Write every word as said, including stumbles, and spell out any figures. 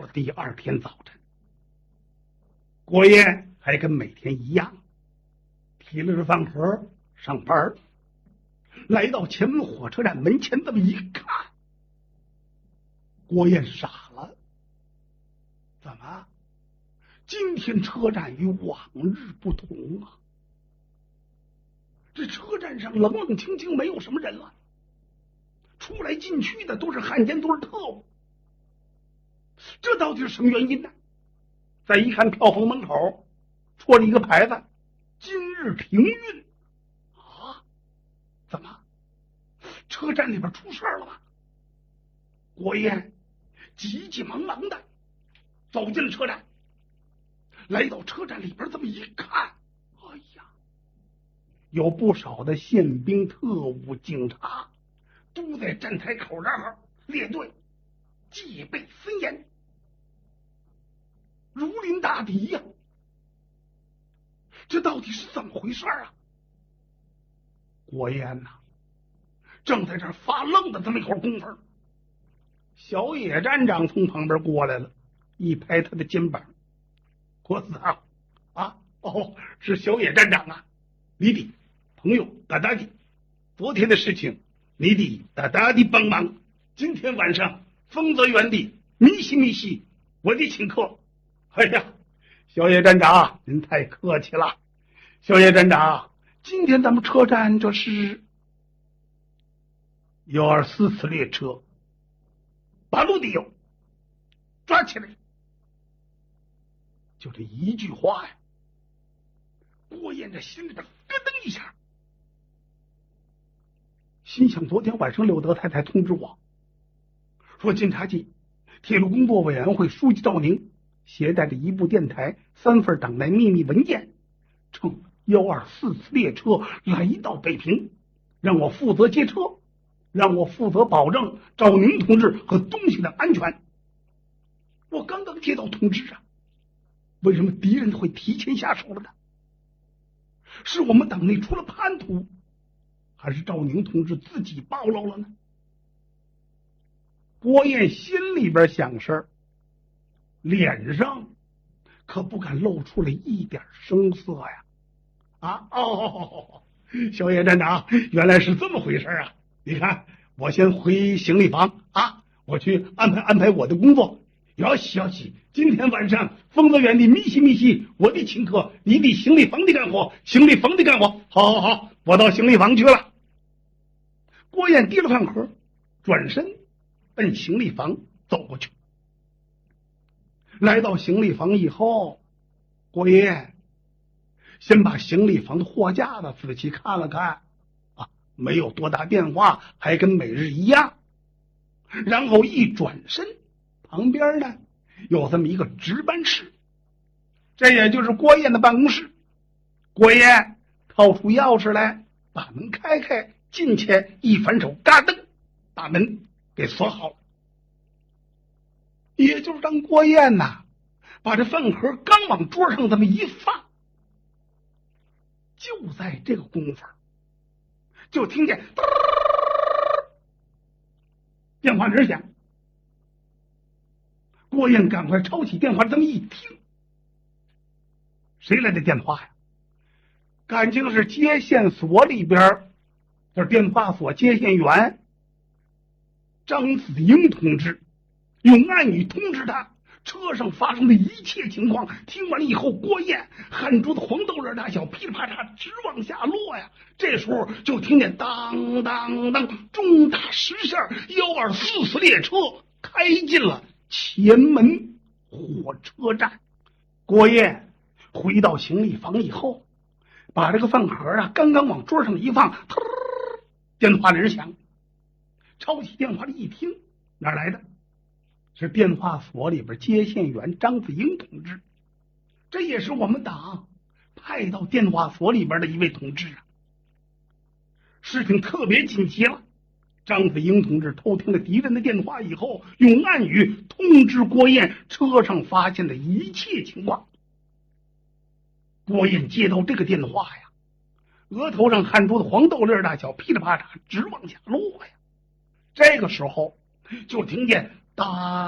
了第二天早晨，郭燕还跟每天一样，提了个饭盒上班，来到前门火车站门前，这么一看，郭燕傻了。怎么？今天车站与往日不同啊！这车站上冷冷清清，没有什么人了，出来进去的都是汉奸，都是特务。这到底是什么原因呢？再一看票房门口戳着一个牌子，今日停运啊！怎么车站里边出事了吗？郭燕急急忙忙的走进了车站，来到车站里边，这么一看，哎呀，有不少的宪兵、特务、警察都在站台口这儿列队，戒备森严，如临大敌呀、啊！这到底是怎么回事啊？郭燕呐、啊，正在这儿发愣的这么一会儿功夫，小野站长从旁边过来了，一拍他的肩膀：“郭子啊，啊，哦，是小野站长啊，你的朋友大大的，昨天的事情你的大大的帮忙，今天晚上丰泽园的密西密西，我的请客。哎呀，小野站长您太客气了。小野站长，今天咱们车站这是幺二四次列车，八路的有，抓起来。”就这一句话呀，郭燕这心里边咯噔一下，心想昨天晚上柳德太太通知我说，晋察冀铁路工作委员会书记赵宁携带着一部电台、三份党内秘密文件，乘幺二四次列车来到北平，让我负责接车，让我负责保证赵宁同志和东西的安全。我刚刚接到通知啊，为什么敌人会提前下手了呢？是我们党内出了叛徒，还是赵宁同志自己暴露了呢？郭燕心里边想事儿，脸上可不敢露出来一点声色呀。啊哦，小野站长，原来是这么回事啊！你看，我先回行李房啊，我去安排安排我的工作。要喜要喜，今天晚上丰泽园的密西密西，我的请客，你的行李房的干活，行李房的干活。好好好，我到行李房去了。郭燕提了饭盒，转身奔行李房走过去。来到行李房以后，郭燕先把行李房的货架子仔细看了看，啊，没有多大变化，还跟每日一样。然后一转身，旁边呢有这么一个值班室，这也就是郭燕的办公室。郭燕掏出钥匙来，把门开开，进去一反手，嘎噔，把门给锁好了。也就是当郭燕呐把这饭盒刚往桌上这么一放，就在这个功夫，就听见电话铃响。郭燕赶快抄起电话，这么一听，谁来的电话呀？感情是接线所里边，就是电话所接线员张子英同志，用暗语通知他车上发生的一切情况。听完以后，郭燕汗珠子黄豆粒大小，噼里啪嚓直往下落呀。这时候就听见当当当，重大实线幺二四次列车开进了前门火车站。郭燕回到行李房以后，把这个饭盒啊刚刚往桌上一放，电话铃响，抄起电话的一听，哪来的？是电话所里边接线员张子英同志，这也是我们党派到电话所里边的一位同志啊。事情特别紧急了，张子英同志偷听了敌人的电话以后，用暗语通知郭燕车上发现的一切情况。郭燕接到这个电话呀，额头上汗珠子黄豆粒大小，噼里啪嚓直往下落呀。这个时候就听见当